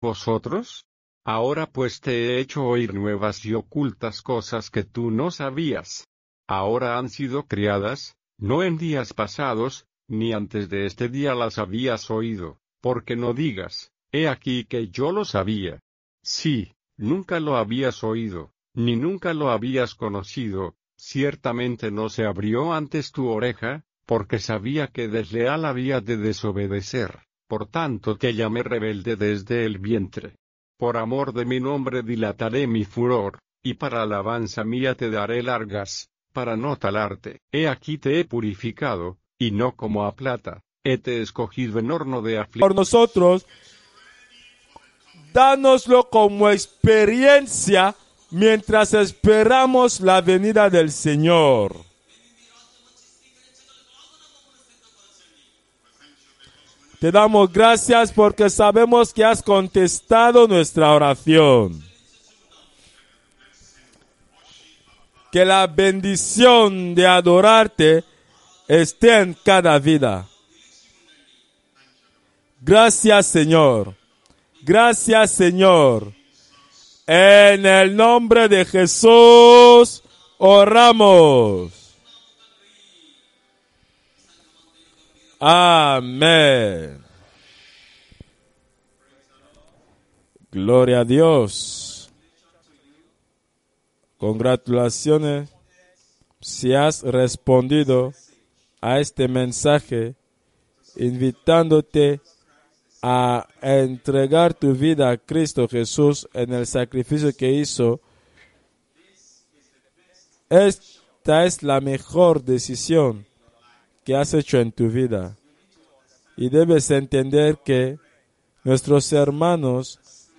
vosotros? Ahora pues te he hecho oír nuevas y ocultas cosas que tú no sabías. Ahora han sido criadas, no en días pasados, ni antes de este día las habías oído, porque no digas, he aquí que yo lo sabía. Sí, nunca lo habías oído, ni nunca lo habías conocido, ciertamente no se abrió antes tu oreja, porque sabía que desleal había de desobedecer, por tanto te llamé rebelde desde el vientre. Por amor de mi nombre dilataré mi furor, y para alabanza mía te daré largas, para no talarte. He aquí te he purificado, y no como a plata, te escogido en horno de aflicción. Por nosotros, dánoslo como experiencia mientras esperamos la venida del Señor. Te damos gracias porque sabemos que has contestado nuestra oración. Que la bendición de adorarte esté en cada vida. Gracias, Señor. Gracias, Señor. En el nombre de Jesús oramos. Amén. Gloria a Dios. Congratulaciones si has respondido a este mensaje, invitándote a entregar tu vida a Cristo Jesús en el sacrificio que hizo. Esta es la mejor decisión que has hecho en tu vida. Y debes entender que nuestros hermanos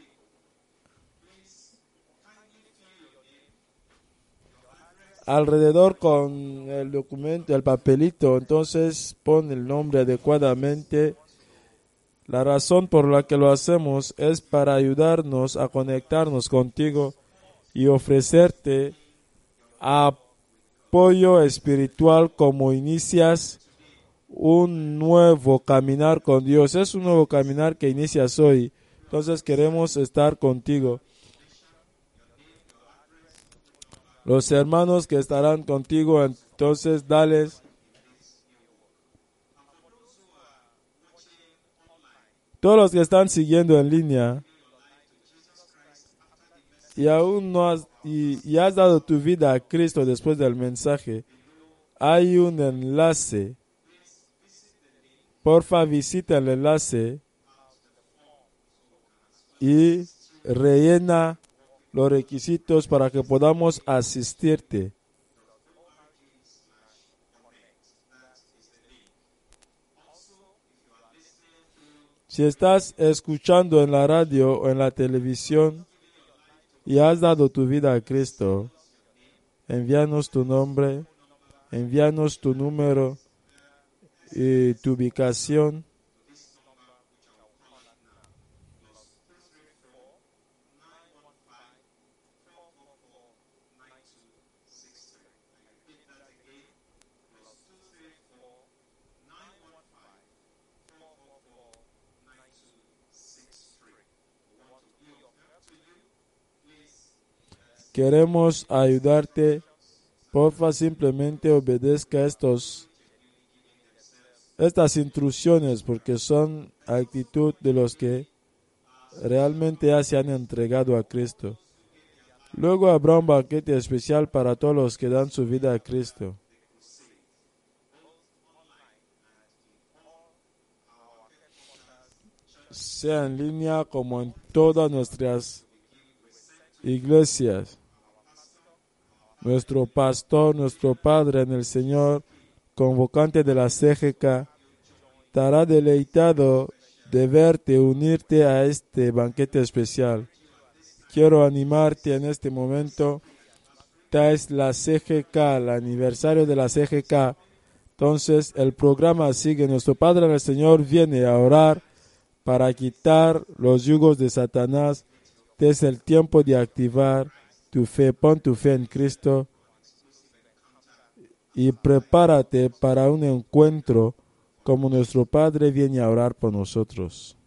alrededor con el documento, el papelito, entonces pon el nombre adecuadamente. La razón por la que lo hacemos es para ayudarnos a conectarnos contigo y ofrecerte apoyo espiritual como inicias un nuevo caminar con Dios. Es un nuevo caminar que inicias hoy. Entonces queremos estar contigo. Los hermanos que estarán contigo, entonces dales. Todos los que están siguiendo en línea y aún no has dado tu vida a Cristo después del mensaje, hay un enlace. Porfa, visita el enlace y rellena los requisitos para que podamos asistirte. Si estás escuchando en la radio o en la televisión y has dado tu vida a Cristo, envíanos tu nombre, envíanos tu número y tu ubicación. Queremos ayudarte. Porfa, simplemente obedezca estas instrucciones porque son actitud de los que realmente ya se han entregado a Cristo. Luego habrá un banquete especial para todos los que dan su vida a Cristo. Sea en línea como en todas nuestras iglesias. Nuestro pastor, nuestro Padre en el Señor, convocante de la CGK, estará deleitado de verte unirte a este banquete especial. Quiero animarte en este momento. Esta es la CGK, el aniversario de la CGK. Entonces el programa sigue. Nuestro Padre en el Señor viene a orar para quitar los yugos de Satanás. Este es el tiempo de activar tu fe. Pon tu fe en Cristo y prepárate para un encuentro como nuestro Padre viene a orar por nosotros.